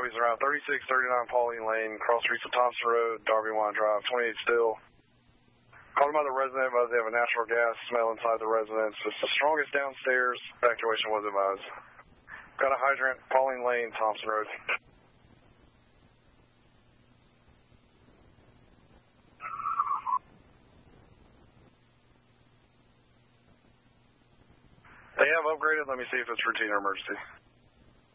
Darby's around 3639 Pauline Lane, cross streets of Thompson Road, Darby Wine Drive, 28 still. Called by the resident, but they have a natural gas smell inside the residence. It's the strongest downstairs. Evacuation was advised. Got a hydrant, Pauline Lane, Thompson Road. They have upgraded. Let me see if it's routine or emergency.